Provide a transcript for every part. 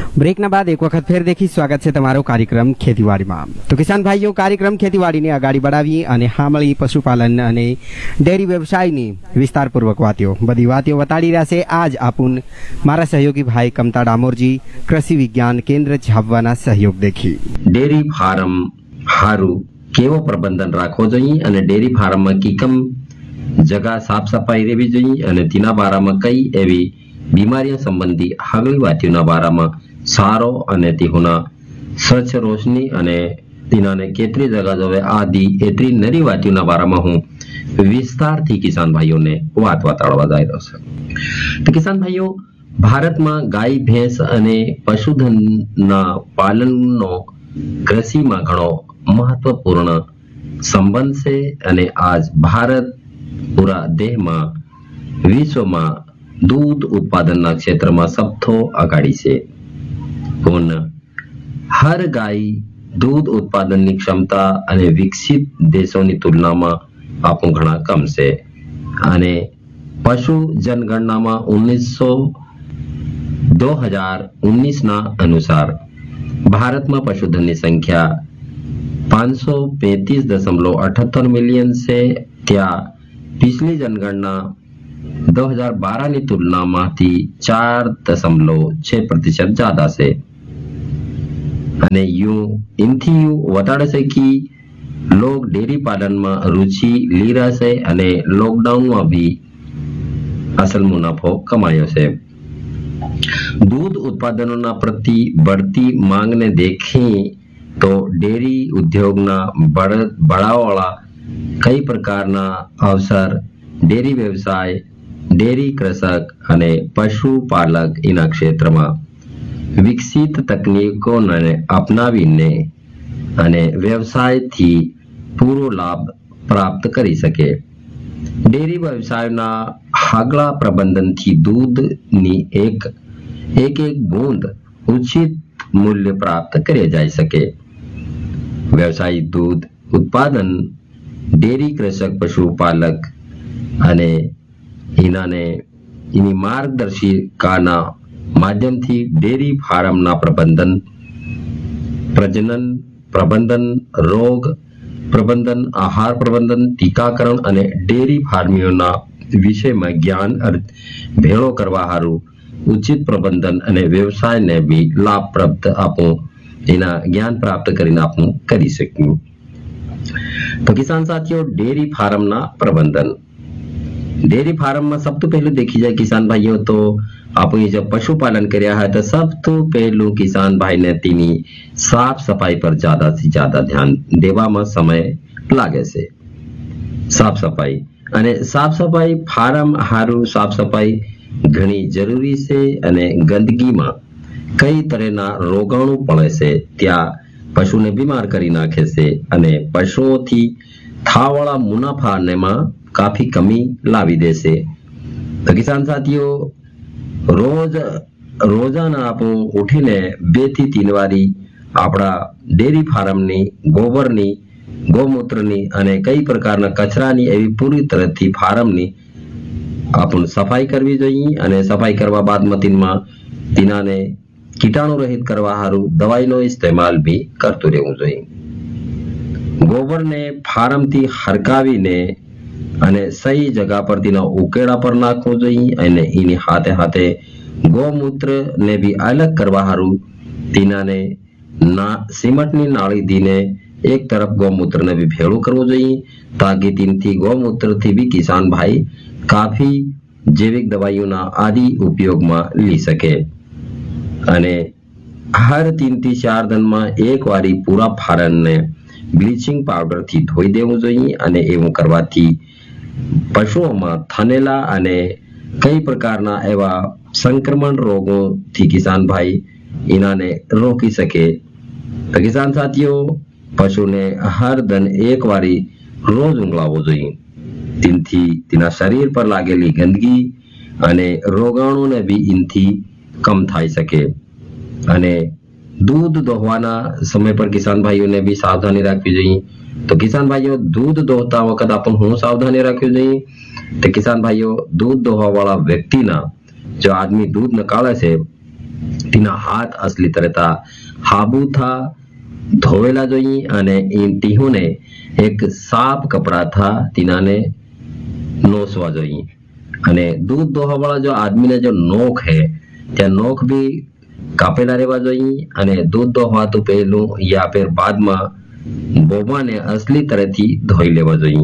બ્રેકના બાદ એક વખત ફેર દેખી સ્વાગત છે તમારો કાર્યક્રમ ખેતીવાડીમાં। તો કિસાન ભાઈઓ, કાર્યક્રમ ખેતીવાડીને આગળ बढ़ાવી અને હામળી પશુપાલન અને ડેરી વ્યવસાયની વિસ્તારપૂર્વક વાતો બધી વાતો વતાડી રહ્યા છે। આજ આપુન મારા સહયોગી ભાઈ કમતા ડામોરજી કૃષિ વિજ્ઞાન કેન્દ્ર ઝાબવાના સહયોગ દેખી। ડેરી ફાર્મ હારું કેવો પ્રબંધન રાખવો જોઈએ અને ડેરી ફાર્મમાં કીકમ જગા સાફ સફાઈ રહેવી જોઈએ અને તેના બારામાં કઈ એવી બીમારીઓ સંબંધી આગલી વાતોના બારામાં સારો અને તેના સ્વચ્છ રોશની અને તેનાને કેટલી જગા જોવે આદિ એટલી નરી વાતોના બારામાં હું વિસ્તારથી કિસાન ભાઈઓને વાત વતાડવા જઈ રહ્યો છું। તો કિસાન ભાઈઓ, ભારતમાં ગાય ભેંસ અને પશુધનના પાલનનો કૃષિમાં ઘણો મહત્વપૂર્ણ સંબંધ છે અને આજ ભારત પૂરા દેશમાં વિશ્વમાં दूध उत्पादनના ક્ષેત્રમાં સૌથી આગળ છે। પણ હર ગાય दूध ઉત્પાદનની ક્ષમતા અને વિકસિત દેશોની તુલનામાં આપણું ઘણા કમ છે અને પશુ જનગણનામાં 2019 ના અનુસાર ભારતમાં પશુધનની સંખ્યા 535.78 મિલિયન છે। ત્યાં पिछली जनगणना 2012 ની તુલનામાંથી 4.6% ज्यादा છે અને इनથી વટાડે છે કે લોક ડેરી પાલનમાં રુચિ લી રહ્યા છે અને લોકડાઉનમાં भी અસલ મુનાફો કમાયો છે। दूध उत्पादनों प्रति बढ़ती मांग ने देखी तो डेरी उद्योगना बढ़ावावाळा कई प्रकारना अवसर डेरी व्यवसाय, डेरी कृषक અને પશુપાલક એના ક્ષેત્રમાં વિકસિત તકનીકોને અપનાવીને અને વ્યવસાયથી પૂરો લાભ પ્રાપ્ત કરી શકે। ડેરી વ્યવસાયના આગલા પ્રબંધનથી દૂધની એક બૂંદ ઉચિત મૂલ્ય પ્રાપ્ત કરી જાય શકે। વ્યવસાયિક દૂધ ઉત્પાદન ડેરી કૃષક પશુપાલક અને એની માર્ગદર્શિકાના માધ્યમથી ડેરી ફાર્મના પ્રબંધન, પ્રજનન પ્રબંધન, રોગ પ્રબંધન, આહાર પ્રબંધન, ટીકાકરણ અને ડેરી ફાર્મીઓના વિષયમાં જ્ઞાન ભેળો કરવા હારું ઉચિત પ્રબંધન અને વ્યવસાયને બી લાભ પ્રાપ્ત આપું એના જ્ઞાન પ્રાપ્ત કરીને આપણું કરી શકીએ। तो किसान साथियों, डेयरी फार्म ना प्रबंधन, डेयरी फार्म में सब तो पहले देखी जाए किसान भाइयों तो आप जब पशुपालन કર્યા है तो सब तो पहलू किसान भाई ने तेनी साफ सफाई पर ज्यादा से ज्यादा ध्यान देવામાં समय लागे છે। साफ सफाई અને સાફ સફાઈ ફાર્મ હારું સાફ સફાઈ ઘણી જરૂરી છે અને ગંદકીમાં કઈ તરહના રોગાણુ પડે છે ત્યાં પશુને બીમાર કરી નાખે છે અને પશુઓથી થાવાળા મુનાફામાં કાફી કમી લાવી દેશે। તો કિસાન સાથીઓ, રોજાના આપણું ઉઠીને 2 થી 3 વારી આપણા ડેરી ફાર્મની ગોબરની, ગૌમૂત્રની અને કઈ પ્રકારના કચરાની એવી પૂરી તરહથી ફાર્મની આપણું સફાઈ કરવી જોઈએ અને સફાઈ કરવા બાદમાં તેનાને કીટાણુ રહિત કરવા હારું દવાઈનો ઇસ્તેમાલ भी કરતું રહેવું જોઈએ। ગોબરને ફાર્મથી હરકાવીને અને સહી જગા પર તેના ઉકેડા પર નાખવું જોઈએ અને એની હાથે હાથે ગૌમૂત્રને भी અલગ કરવા હારું તેનાને સિમેન્ટની નાળી દીને એક તરફ ગૌમૂત્રને भी ભેળું કરવું જોઈએ તાકી તેનાથી ગૌમૂત્રથી भी કિસાન ભાઈ કાફી જૈવિક દવાઈઓના આદિ ઉપયોગમાં લઈ શકે અને હર 3 થી 4 દિનમાં એક વારી પૂરા ફાર્મને બ્લીચિંગ પાવડરથી ધોઈ દેવું જોઈએ અને એવું કરવાથી પશુઓમાં થનેલા અને કઈ પ્રકારના એવા સંક્રમણ રોગોથી કિસાન ભાઈ એનાને રોકી શકે। તો કિસાન સાથીઓ, પશુને હર દિન એક વારી રોજ ઊંઘલાવવો જોઈએ તેનાથી તેના શરીર પર લાગેલી ગંદકી અને રોગાણુને भी इनથી कम थाई सके। અને दूध दोहवाना समय पर किसान भाइयों ने भी सावधानी रखवी જોઈએ। तो किसान भाइयों, दूध दोहता वक्त अपन હું सावधानी रखवी જોઈએ। तो किसान भाइयों, दूध दोहवा वाला व्यक्ति ना जो आदमी दूध निकाले છે તેના હાથ અસલી તરતા હાબુથા ધોવેલા જોઈએ અને ટીહોને એક સાફ કપડાથા તીનાને નોસવા જોઈએ અને દૂધ દોહવા વાળા જો આદમીને જો નોખ હે ત્યાં નોખ બી કાપેલા રહેવા જોઈએ અને દૂધ દોહવાતું પહેલું યા ફેર બાદમાં બોબાને અસલી તરહથી ધોઈ લેવા જોઈએ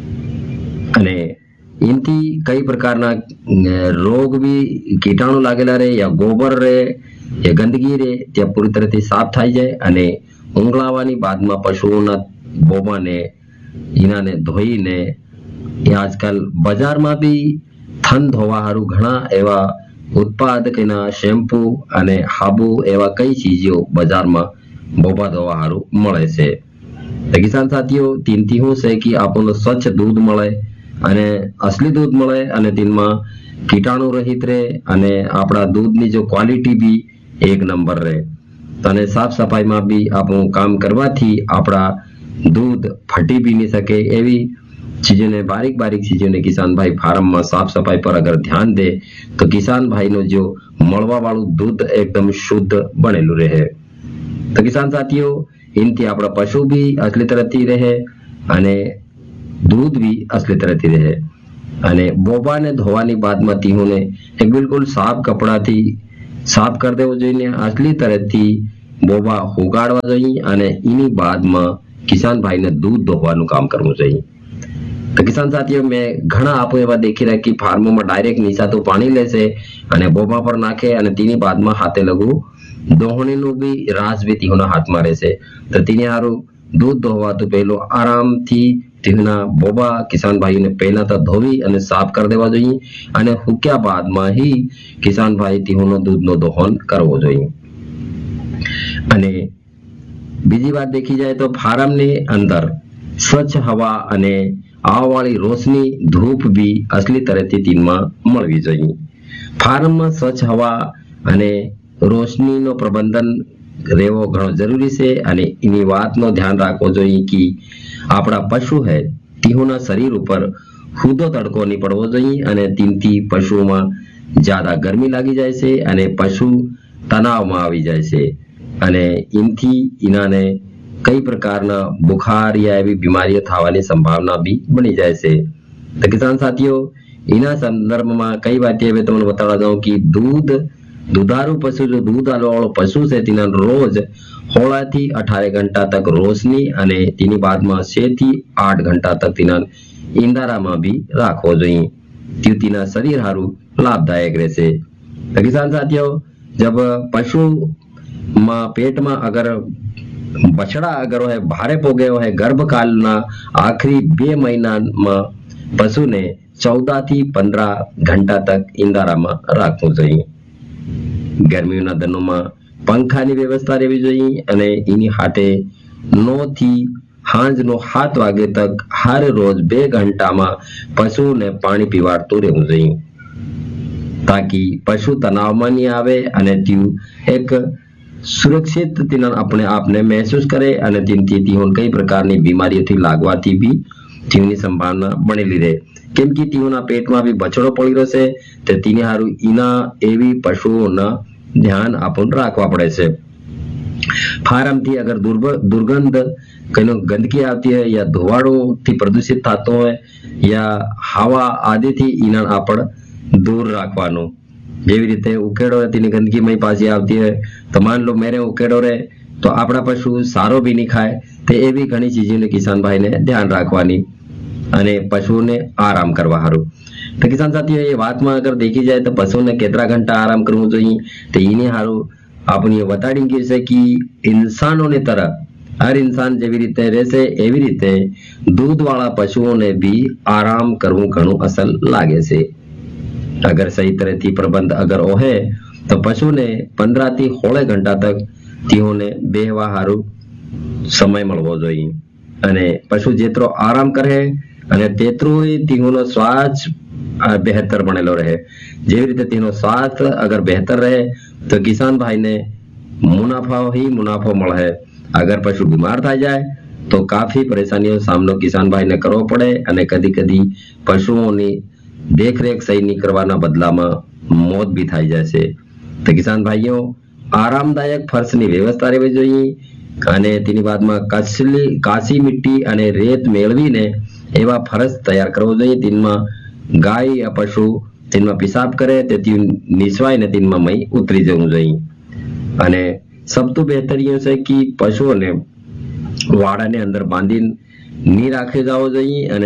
અને એનથી કઈ પ્રકારના રોગ બી કીટાણુ લાગેલા રહે યા ગોબર રહે યા ગંદકી રહે ત્યાં પૂરી તરહથી સાફ થઈ જાય અને ઊંઘળાવાની બાદમાં પશુઓના બોબાને ઈનાને ધોઈને આજકાલ બજારમાં બી થન ધોવા હારું ઘણા એવા ઉત્પાદકના શેમ્પુ અને હાબુ એવા કઈ ચીજો બજારમાં બોબા ધોવા હારું મળે છે તો કિસાન સાથીઓ તેનથી શું છે કે આપણને સ્વચ્છ દૂધ મળે અને અસલી દૂધ મળે અને તેમાં કીટાણુ રહિત રહે અને આપણા દૂધની જો ક્વોલિટી બી એક નંબર રહે અને સાફ સફાઈમાં બી આપણું કામ કરવાથી આપણા દૂધ ફટી બી નહીં શકે એવી ચીજોને બારીક બારીક ચીજોને કિસાન ભાઈ ફાર્મમાં સાફ સફાઈ પર અગર ધ્યાન દે તો કિસાન ભાઈનું જો મળવા વાળું દૂધ એકદમ શુદ્ધ બનેલું રહે તો કિસાન સાથીઓ इनથી આપણા પશુ બી અસલી તરહથી રહે અને દૂધ બી અસલી તરહથી રહે અને બોબાને ધોવાની બાદમાં તીહોને એક બિલકુલ સાફ કપડાથી સાફ કરી દેવો જોઈએ અસલી તરહથી બોબા ઉગાડવા જોઈએ અને એની બાદમાં કિસાન ભાઈને દૂધ દોહવાનું કામ કરવું જોઈએ તો કિસાન સાથીઓ મેં ઘણા આપો એવા દેખી રહ્યા કે ફાર્મોમાં ડાયરેક્ટ નીચાતું પાણી લેશે અને બોબા પર નાખે અને તેની બાદમાં હાથે લગવું દોહણીનું બી રાસ બી તીહોના હાથમાં રહેશે તો તેને સારું દૂધ દોહવાતું પહેલું આરામથી તીહોના બોબા કિસાન ભાઈને પહેલા તો ધોવી અને સાફ કરી દેવા જોઈએ અને હુક્યા બાદમાં ही કિસાન ભાઈ તીહોનો દૂધનો દોહન કરવો જોઈએ અને બીજી વાત દેખી જાય તો ફાર્મની અંદર સ્વચ્છ હવા અને આવવાળી રોશની ધૂપ બી અસલી તરહથી તીનમાં મળવી જોઈએ ફાર્મમાં સ્વચ્છ હવા અને રોશનીનો પ્રબંધન રહેવો ઘણો જરૂરી છે અને એની વાતનો ધ્યાન રાખવો જોઈએ કે આપણા પશુ હે તીહોના શરીર ઉપર ખુદો તડકો નહીં પડવો જોઈએ અને તેનથી પશુઓમાં જ્યાદા ગરમી લાગી જાય છે અને પશુ તણાવમાં આવી જાય છે અને એનથી એનાને કઈ પ્રકારના બુખાર યા એવી બીમારીઓ થવાની સંભાવના બી બની જાય છે તો કિસાન સાથીઓ એના સંદર્ભમાં કઈ વાત હવે તમને બતાવવા જાઉં કે દુધાरू પશુ जो दूध आलो वालो पशु से तीना रोज 16 થી 18 घंटा तक रोशनी અને તેની બાદમાં 6 થી 8 घंटा तक तीना ઈંડારામાં બી રાખવો જોઈએ તે તેના શરીર હારું લાભદાયક રહેશે તો કિસાન સાથીઓ जब पशु માં પેટમાં અગર બછડા અગર હોય ભારે પોગે હોય ગર્ભકાળના આખરી 2 મહિનામાં પશુને 14 થી 15 ઘંટા તક ઈંડારામાં રાખવું જોઈએ ગરમીના દિનોમાં પંખાની વ્યવસ્થા રહેવી જોઈએ અને એની હાથે 9 થી સાંજનો 7 વાગે તક હર રોજ 2 ઘંટામાં પશુને પાણી પીવાડતું રહેવું જોઈએ તાકી પશુ તણાવમાં નહીં આવે અને તેઓ એક સુરક્ષિત તેના આપણે આપને મહેસૂસ કરે અને તેનાથી તેઓને કઈ પ્રકારની બીમારીઓથી લાગવાથી બી તેની સંભાવના બનેલી રહે કેમ કે તેઓના પેટમાં બી બછડો પડી રહેશે તો તેને હારું એના એવી પશુઓના ધ્યાન આપણને રાખવા પડે છે ફાર્મથી અગર દુર્ગંધ કઈનો ગંદકી આવતી હોય યા ધોવાળોથી પ્રદૂષિત થતો હોય યા હવા આદિથી એના આપણે દૂર રાખવાનું જેવી રીતે ઉકેડો તેની ગંદકી મય પાછી આવતી હોય તો માન લો મેરે ઉકેડો રહે તો આપણા પશુ સારો બી નહીં ખાય તે એવી ઘણી ચીજોને કિસાન ભાઈને ધ્યાન રાખવાની અને પશુને આરામ કરવા હારું તો કિસાન સાથીઓ એ વાતમાં અગર દેખી જાય તો પશુને કેટલા ઘંટા આરામ કરવું જોઈએ તો એને હારું આપણી બતાડી ગયું છે કે ઇન્સાનોની તરહ હર ઇન્સાન જેવી રીતે રહેશે એવી રીતે દૂધવાળા પશુઓને બી આરામ કરવું ઘણું અસલ લાગે છે अगर सही तरह थी प्रबंध अगर ओहे तो पशु ने 15 થી 16 घंटा तक तीहोने बेहवा हारू समय મળવો જોઈએ અને પશુ જેટલો આરામ કરે અને તેટલું तीहोનો સ્વાસ્થ્ય બેહતર બનેલો રહે જેવી રીતે તેનો સ્વાસ્થ્ય અગર બેહતર રહે તો કિસાન ભાઈને મુનાફો મળે અગર પશુ બીમાર થઈ જાય તો કાફી પરેશાનીઓ સામનો કિસાન ભાઈને કરવો પડે અને કદી પશુઓની देखरेख सही नहीं करवाना बदला में मौत भी थाई जैसे तो किसान भाइयों આરામદાયક ફર્શની વ્યવસ્થા રહેવી જોઈએ અને તેની બાદમાં કાચી મીઠી અને રેત મેળવીને એવા ફરશ તૈયાર કરવો જોઈએ તેમાં ગાય યા પશુ તેમાં પેશાબ કરે તેથી નિસવાઈને તેમાં મય ઉતરી જવું જોઈએ અને સૌથી બહેતર એ છે કે પશુઓને વાડાને અંદર બાંધી નહીં રાખી જવો જોઈએ અને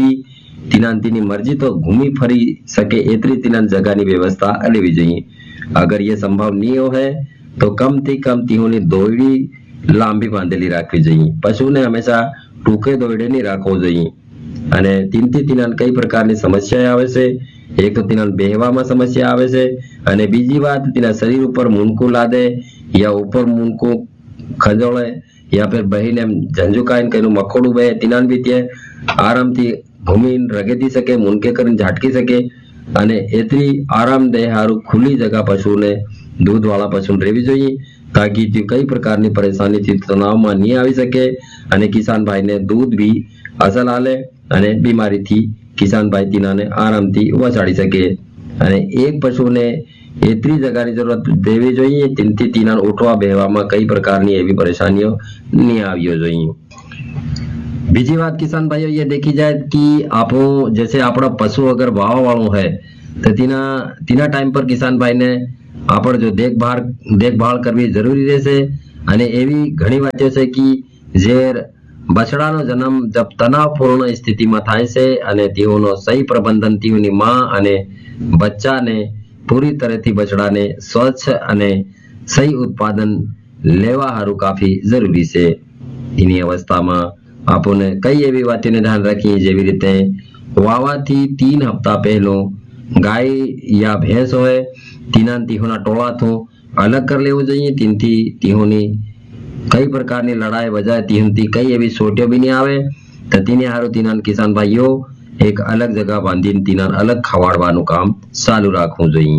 તેની મરજી તો ઘૂમી ફરી શકે એટલી તેના જગાની વ્યવસ્થા લેવી જોઈએ અગર ये संभव नहीं हो है तो कम થી કમ તેઓની દોરડી લાંબી બાંધેલી રાખવી જોઈએ પશુને હંમેશા ટૂંકે દોરડે નહીં રાખવો જોઈએ અને તેનાથી તેના કઈ પ્રકારની સમસ્યા આવે છે એક તો તેના બેહવામાં સમસ્યા આવે છે અને બીજી વાત તેના શરીર ઉપર મૂનકું લાદે યા ઉપર મૂનકું ખંજોળે યા फिर બહીને ઝંઝુકાઈને કઈનું મખોડું બે તેના બી તે આરામથી ભૂમિને રગેદી શકે મૂનકે કરીને ઝાટકી શકે અને એટલી આરામદેહ હારું ખુલ્લી જગા પશુને દૂધવાળા પશુને રહેવી જોઈએ તાકી તે કઈ પ્રકારની પરેશાનીથી તણાવમાં નહીં આવી શકે અને કિસાનભાઈને દૂધ બી અસલ આલે અને બીમારીથી કિસાનભાઈ તીનાને આરામથી વસાડી શકે અને એક પશુને એટલી જગાની જરૂરત દેવી જોઈએ તેનાથી તીના ઉઠવા બેહવામાં કઈ પ્રકારની એવી પરેશાનીઓ નહીં આવવી જોઈએ બીજી વાત किसान भाइयों ये देखी जाए कि आपो जैसे अपना पशु अगर वाव वालों है तो तीना टाइम पर किसान भाई ने आपण जो देखभाल करवी जरूरी રહેશે અને એવી ઘણી વાતો છે કે જે બછડાનો જન્મ જબ તણાવપૂર્ણ સ્થિતિમાં થાય છે અને તેઓનો સહી પ્રબંધન તેઓની માં અને બચ્ચાને પૂરી તરહથી બછડાને સ્વચ્છ અને સહી ઉત્પાદન લેવા હારું કાફી જરૂરી છે એની અવસ્થામાં આપણને કઈ એવી વાતોને ધ્યાન રાખીએ જેવી રીતે વાવાથી 3 હપ્તા પહેલો ગાય યા ભેંસ હોય તીહોના ટોળાથી અલગ કરી લેવું જોઈએ તીહોની કઈ પ્રકારની લડાઈ વજાય તીહથી કઈ એવી સોટીઓ બી નહીં આવે તો તેને હારું તીના કિસાન ભાઈઓ એક અલગ જગા બાંધીને તીના અલગ ખવાડવાનું કામ ચાલુ રાખવું જોઈએ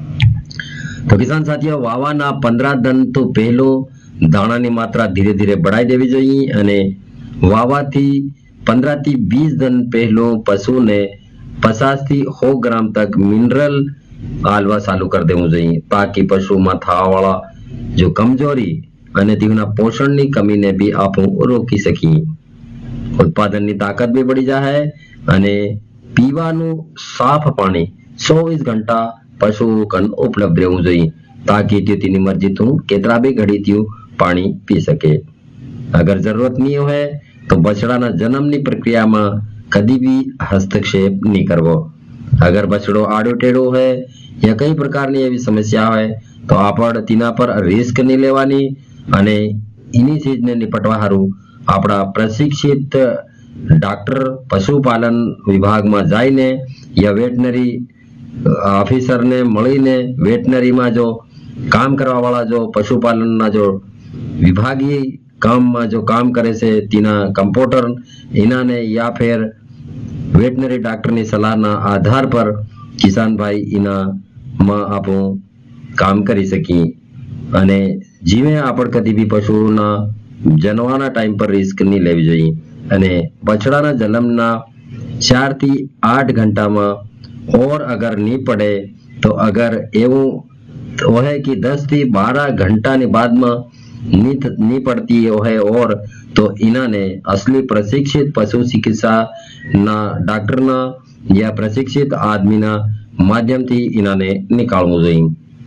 તો કિસાન સાથીઓ વાવાના 15 દિન તો પહેલો દાણાની માત્રા ધીરે ધીરે बढ़ाई દેવી જોઈએ અને વાવાથી 15 થી 20 दिन पहलो पशु ने 50 થી 100 ग्राम तक मिनरल आलवा चालू कर देवू જોઈએ ताकि पशु में थावावाळा जो कमजोरी અને તેના પોષણની કમીને બી આપણે રોકી શકીએ ઉત્પાદનની તાકાત બી બળી જાય અને પીવાનું સાફ પાણી 24 ઘંટા પશુ કન ઉપલબ્ધ રહેવું જોઈએ તાकि તેની મરજીથી કેટલા બી ઘડીથી પાણી પી શકે अगर जरूरत नहीं है तो बछड़ा जन्मनी प्रक्रिया में कभी भी हस्तक्षेप नहीं करवो अगर बछड़ो आड़ो टेढ़ो है या कई प्रकार की एवी समस्या है तो आपण तीना पर रिस्क नहीं लेवानी अने इनी चीज ने निपटवा हारू आपड़ा प्रशिक्षित डॉक्टर पशुपालन विभाग में जाइने या वेटनरी ऑफिसर ने मळीने वेटनरी में जो काम करवा वाला जो पशुपालन ना जो विभागीय काम में जो काम करे से तीना कंप्यूटर इना ने या फिर वेटनरी डॉक्टर ની સલાહના આધાર પર કિસાન ભાઈ ઇના માં આપો કામ કરી સકી અને જીવે આપણ કદી બી પશુના જન્મવાના ટાઈમ પર રિસ્ક નહીં લેવી જોઈએ અને બછડાના જન્મના 4 થી 8 ઘંટામાં और अगर नहीं पड़े तो अगर એવું હોય कि 10 થી 12 ઘંટાની બાદમાં नहीं पड़ती है और तो इन्होंने असली प्रशिक्षित पशु चिकित्सा ना डॉक्टर ना या प्रशिक्षित आदमी ना माध्यम थी इन्होंने निकालવું જોઈએ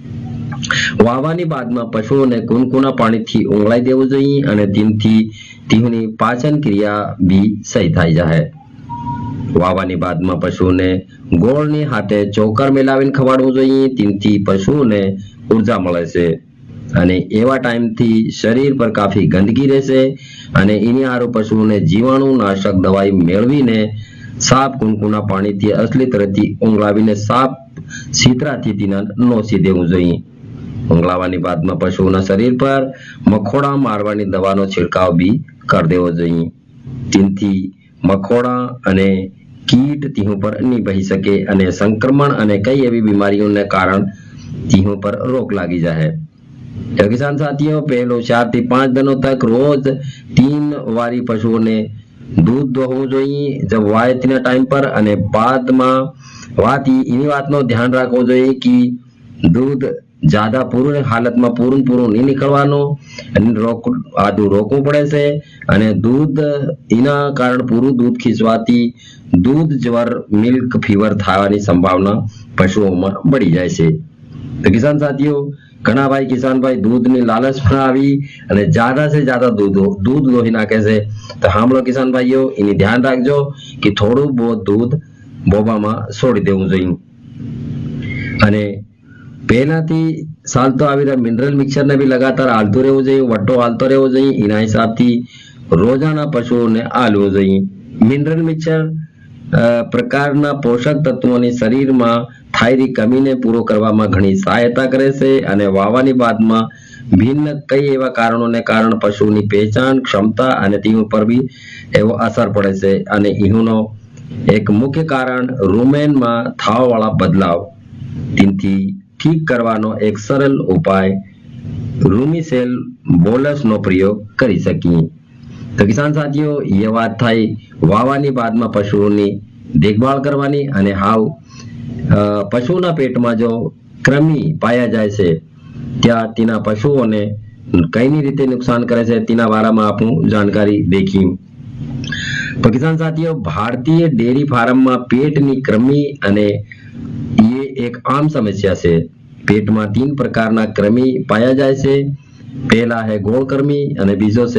વાવાની બાદમાં પશુઓને કુનકુના પાણીથી ઉંગળાઈ દેવું જોઈએ અને તેની પાચન ક્રિયા બી સહી થઈ જાય વાવાની બાદમાં પશુઓને ગોળની હાથે ચોકર મેલાવીને ખવાડવું જોઈએ તેનાથી પશુઓને ઉર્જા મળે છે અને એવા ટાઈમથી શરીર પર કાફી ગંદકી રહેશે અને એની હારું પશુઓને જીવાણુ નાશક દવાઈ મેળવીને સાફ કુનકુના પાણીથી અસલી તરહથી ઉંગળાવીને સાફ છીતરાથી તેના નોસી દેવું જોઈએ ઉંગળાવાની બાદમાં પશુઓના શરીર પર મખોડા મારવાની દવાનો છિડકાવ બી કરી દેવો જોઈએ તેનાથી મખોડા અને કીટ તીહું પર નહીં બહી શકે અને સંક્રમણ અને કઈ એવી બીમારીઓને કારણ તીહું પર રોક લાગી જાય तो किसान साथियों पहलो 4 થી 5 दिनों तक रोज 3 वारी पशुओं ने दूध दोहવું જોઈએ जब વાયતીના ટાઈમ પર અને બાદમાં વાતી એની વાતનો ધ્યાન રાખવો જોઈએ કે दूध જ્યાદા પૂર્ણ હાલતમાં પૂરું નહીં નીકળવાનું, આદુ રોકવું પડે છે. અને દૂધ એના કારણ પૂરું દૂધ ખીચવાથી દૂધ જ્વર મિલ્ક ફીવર થવાની સંભાવના પશુઓમાં બળી જાય છે. તો કિસાન સાથીઓ, ઘણા ભાઈ કિસાનભાઈ દૂધની લાલચમાં આવી અને જ્યાદા સે જ્યાદા દૂધ દોહી નાખે છે. તો સાંભળો કિસાન ભાઈઓ, એની ધ્યાન રાખજો કે થોડું બહુ દૂધ બોબામાં છોડી દેવું જોઈએ. અને પહેલાથી ચાલતો આવી રહ્યા મિનરલ મિક્સર ને બી લગાતાર હાલતું રહેવું જોઈએ, વટ્ટો હાલતો રહેવો જોઈએ. એના હિસાબથી રોજાના પશુઓને આલવું જોઈએ. મિનરલ મિક્સર પ્રકારના પોષક તત્વોની શરીરમાં થાયરી કમીને પૂરો કરવામાં ઘણી સહાયતા કરે છે. અને વાવવાની બાદમાં ભિન્ન કઈ એવા કારણોને કારણ પશુની પહેચાન ક્ષમતા અને તેઓ પર બી એવો અસર પડે છે. અને એનો એક મુખ્ય કારણ રૂમેનમાં થાવવાળા બદલાવ. તેથી ઠીક કરવાનો એક સરળ ઉપાય રૂમિસેલ બોલસનો પ્રયોગ કરી શકીએ. તો કિસાન સાથીઓ, એ વાત થઈ વાવવાની બાદમાં પશુઓની દેખભાળ કરવાની. અને પશુના પેટમાં જો કૃમિ પાયા જાય છે ત્યાં તેના પશુઓને કઈની રીતે નુકસાન કરે છે તેના બારામાં આપણું જાણકારી દેખી. તો કિસાન સાથીઓ, ભારતીય ડેરી ફાર્મમાં પેટની કૃમિ અને એ એક આમ સમસ્યા છે. પેટમાં 3 પ્રકારના કૃમિ પાયા જાય છે. પહેલા है ગોળ કૃમિ અને બીજો છે